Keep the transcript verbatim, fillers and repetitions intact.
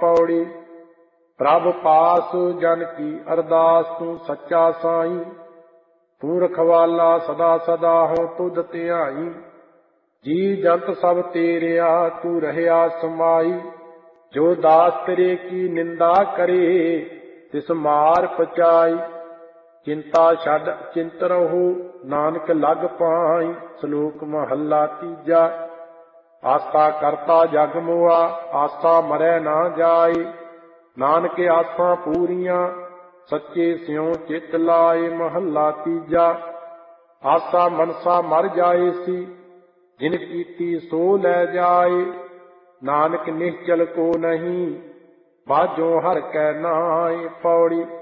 पौड़ी। प्रभ पास जन की अरदास तू सच्चा साई। तू रखवाला सदा सदा हो तुध ध्याई। जी जंत सब तेरिया तू रहया समाई। जो दास तेरे की निंदा करे तिस मार पचाई। चिंता छड चिंत रहो नानक लग पाई। श्लोक महला तीजा। आसा करता जग मोआ आसा मरै ना जाए। नानक आसा पूरियां सच्चे स्यों चित लाए। महला तीजा। आसा मनसा मर जाए सी जिन कीती सो लै जाए। नानक निश्चल को नहीं बाजो हर कै नाए। पौड़ी।